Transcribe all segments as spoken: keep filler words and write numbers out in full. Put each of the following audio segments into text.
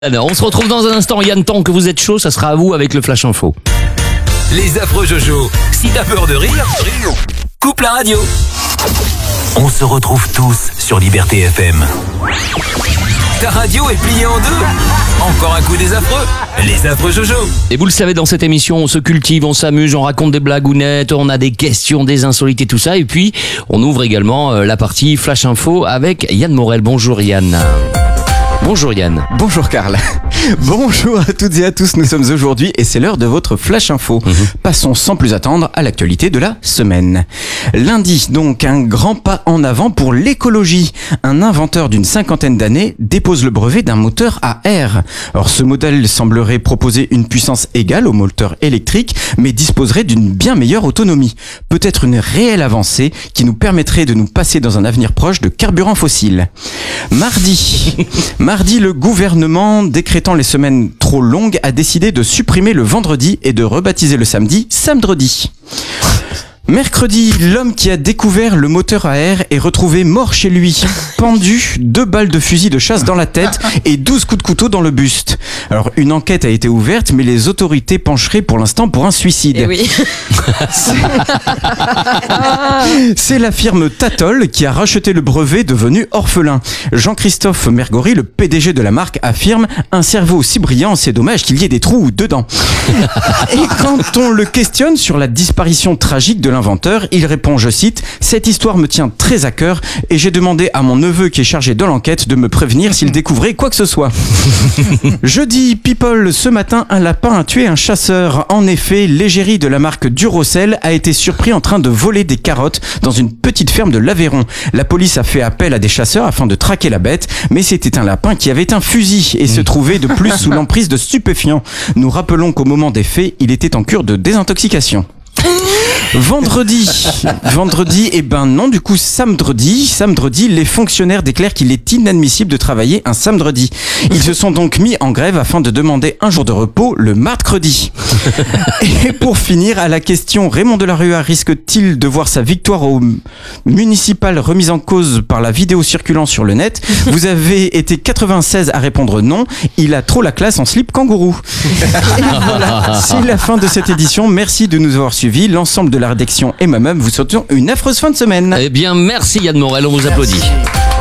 Alors, on se retrouve dans un instant. Yann, tant que vous êtes chaud, ça sera à vous avec le Flash Info. Les affreux Jojo, si t'as peur de rire, coupe la radio. On se retrouve tous sur Liberté F M. Ta radio est pliée en deux. Encore un coup des affreux. Les affreux Jojo. Et vous le savez, dans cette émission, on se cultive, on s'amuse, on raconte des blagounettes, on a des questions, des insolites et tout ça. Et puis, on ouvre également la partie Flash Info avec Yann Morel. Bonjour Yann. Bonjour Yann. Bonjour Karl. Bonjour à toutes et à tous, nous sommes aujourd'hui et c'est l'heure de votre Flash Info. Mmh. Passons sans plus attendre à l'actualité de la semaine. Lundi, donc, un grand pas en avant pour l'écologie. Un inventeur d'une cinquantaine d'années dépose le brevet d'un moteur à air. Alors ce modèle semblerait proposer une puissance égale au moteur électrique, mais disposerait d'une bien meilleure autonomie. Peut-être une réelle avancée qui nous permettrait de nous passer dans un avenir proche de carburant fossile. Mardi, mardi, le gouvernement décrétant les semaines trop longues a décidé de supprimer le vendredi et de rebaptiser le samedi samedredi. Mercredi, l'homme qui a découvert le moteur à air est retrouvé mort chez lui, pendu, deux balles de fusil de chasse dans la tête et douze coups de couteau dans le buste. Alors, une enquête a été ouverte, mais les autorités pencheraient pour l'instant pour un suicide. Eh oui. C'est... C'est la firme Tatol qui a racheté le brevet devenu orphelin. Jean-Christophe Mergory, le P D G de la marque, affirme « Un cerveau aussi brillant, c'est dommage qu'il y ait des trous dedans ». Et quand on le questionne sur la disparition tragique de l'inventeur, il répond, je cite, « Cette histoire me tient très à cœur et j'ai demandé à mon neveu qui est chargé de l'enquête de me prévenir s'il découvrait quoi que ce soit. » Jeudi, People, ce matin, un lapin a tué un chasseur. En effet, l'égérie de la marque Durocell a été surpris en train de voler des carottes dans une petite ferme de l'Aveyron. La police a fait appel à des chasseurs afin de traquer la bête, mais c'était un lapin qui avait un fusil et se trouvait de plus sous l'emprise de stupéfiants. Nous rappelons qu'au moment des faits, il était en cure de désintoxication. Vendredi, vendredi, eh ben non, du coup, samedi, samedi, les fonctionnaires déclarent qu'il est inadmissible de travailler un samedi. Ils se sont donc mis en grève afin de demander un jour de repos le mercredi. Et pour finir, à la question, Raymond Delarue risque-t-il de voir sa victoire au municipal remise en cause par la vidéo circulant sur le net? Vous avez été quatre-vingt-seize à répondre non. Il a trop la classe en slip kangourou. Et voilà, c'est la fin de cette édition. Merci de nous avoir suivis. L'ensemble de la rédaction et moi-même vous souhaitons une affreuse fin de semaine. Eh bien, merci Yann Morel, on vous applaudit. Merci.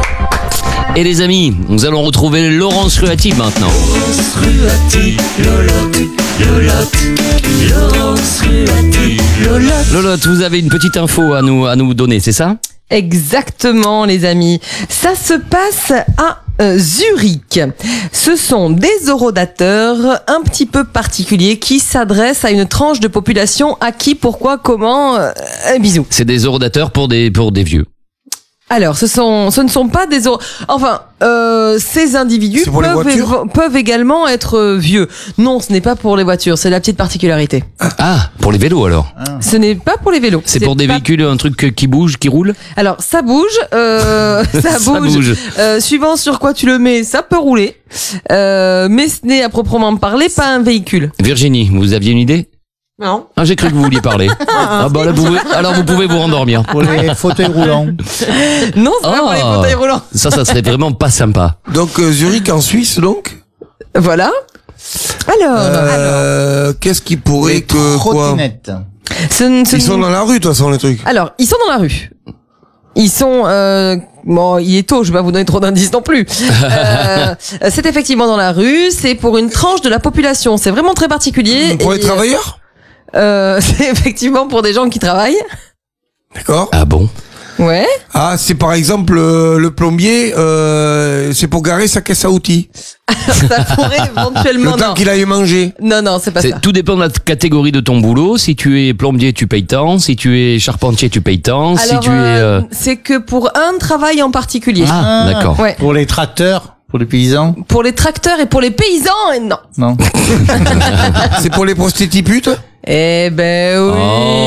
Et les amis, nous allons retrouver Laurence Ruati maintenant. Laurence Ruati, Lolotte, Lolotte, Laurence Ruati, Lolotte. Lolotte, vous avez une petite info à nous, à nous donner, c'est ça ? Exactement, les amis. Ça se passe à euh, Zurich. Ce sont des horodateurs un petit peu particuliers qui s'adressent à une tranche de population à qui, pourquoi, comment. Euh, bisous. C'est des horodateurs pour des pour des vieux. Alors, ce sont, ce ne sont pas des... Enfin, euh, ces individus peuvent, évo- peuvent également être euh, vieux. Non, ce n'est pas pour les voitures, c'est la petite particularité. Ah, pour les vélos alors. Ah. Ce n'est pas pour les vélos. C'est, c'est pour des pas... véhicules, un truc qui bouge, qui roule. Alors, ça bouge, euh, ça, ça bouge. bouge. Euh, suivant sur quoi tu le mets, ça peut rouler. Euh, mais ce n'est à proprement parler pas un véhicule. Virginie, vous aviez une idée ? Non. Ah, j'ai cru que vous vouliez parler. Ah, bah là, vous pouvez, alors vous pouvez vous rendormir. Pour les fauteuils roulants. Non, c'est ah, pas pour les fauteuils roulants. Ça, ça serait vraiment pas sympa. Donc, euh, Zurich en Suisse, donc. Voilà. Alors, euh, alors. Qu'est-ce qui pourrait les que, quoi? Ce, ce, ils sont dans la rue, de toute façon, les trucs. Alors, ils sont dans la rue. Ils sont, euh, bon, il est tôt, je vais pas vous donner trop d'indices non plus. Euh, c'est effectivement dans la rue, c'est pour une tranche de la population, c'est vraiment très particulier. Pour et, les travailleurs? Euh, c'est effectivement pour des gens qui travaillent. D'accord. Ah bon? Ouais. Ah, c'est par exemple euh, le plombier, euh, c'est pour garer sa caisse à outils. Ça pourrait éventuellement. Le temps non. qu'il aille manger. Non, non, c'est pas c'est, ça. Tout dépend de la catégorie de ton boulot. Si tu es plombier, tu payes tant. Si tu es charpentier, tu payes tant. Alors, si tu euh, es. Euh... C'est que pour un travail en particulier. Ah, ah d'accord. Ouais. Pour les tracteurs. Pour les paysans? Pour les tracteurs et pour les paysans, non. Non. C'est pour les prostituées? Eh ben oui.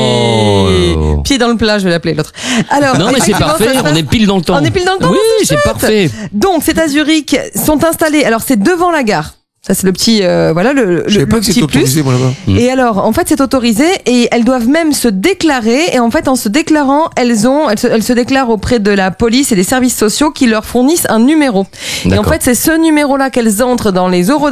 Oh. Pied dans le plat, je vais l'appeler l'autre. Alors, non mais c'est parfait, on est pile dans le temps. On est pile dans le temps. Oui, c'est, c'est parfait. Donc, c'est à Zurich, sont installés. Alors, c'est devant la gare. Ça c'est le petit, euh, voilà le, Je savais le, pas le que petit c'était plus. autorisé, moi, là-bas. Mm. Et alors, en fait, c'est autorisé et elles doivent même se déclarer. Et en fait, en se déclarant, elles ont, elles se, elles se déclarent auprès de la police et des services sociaux qui leur fournissent un numéro. Et en D'accord. fait, c'est ce numéro-là qu'elles entrent dans les euros